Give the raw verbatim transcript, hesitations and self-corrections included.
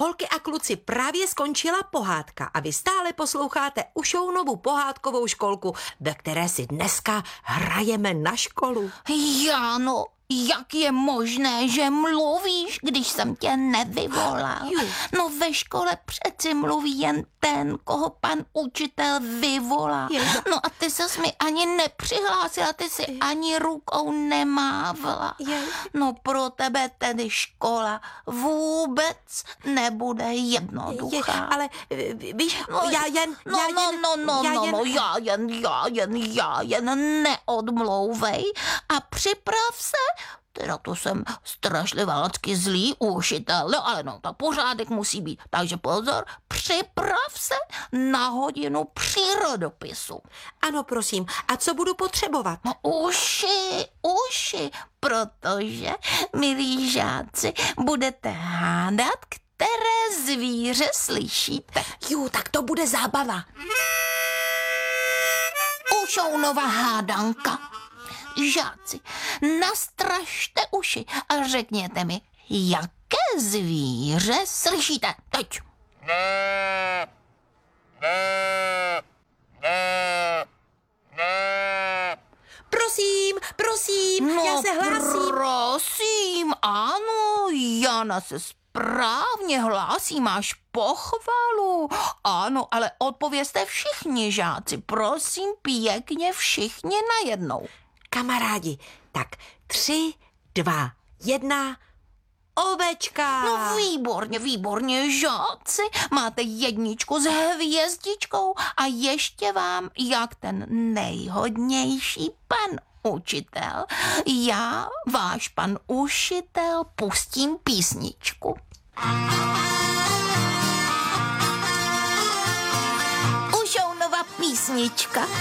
Holky a kluci, právě skončila pohádka a vy stále posloucháte Ušounovu pohádkovou školku, ve které si dneska hrajeme na školu. Jáno, jak je možné, že mluvíš, když jsem tě nevyvolal? No ve škole přeci mluví jen ten, koho pan učitel vyvolá. No a ty ses mi ani nepřihlásila, ty si ani rukou nemávla. No pro tebe tedy škola vůbec nebude jednoduchá. Ale víš, no, já jen... No, já no, jen, no, no, já no, jen, no, já jen, já jen, já jen neodmlouvej a připrav se. Teda to jsem strašlivácky zlý učitel, no ale no, tak pořádek musí být. Takže pozor, připrav se na hodinu přírodopisu. Ano, prosím. A co budu potřebovat? No uši, uši, protože, milí žáci, budete hádat, které zvíře slyšíte. Jo, tak to bude zábava. Ušounova hádanka. Žáci, nastražte uši a řekněte mi, jaké zvíře slyšíte teď. Ne, ne, ne, ne. Prosím, prosím, no, já se hlásím. Prosím, ano, Jana se správně hlásí, máš pochvalu. Ano, ale odpovězte všichni žáci, prosím, pěkně všichni najednou. Kamarádi, tak tři, dva, jedna, ovečka. No výborně, výborně, žáci. Máte jedničku s hvězdičkou a ještě vám, jak ten nejhodnější pan učitel, já, váš pan učitel, pustím písničku. Ušounova písnička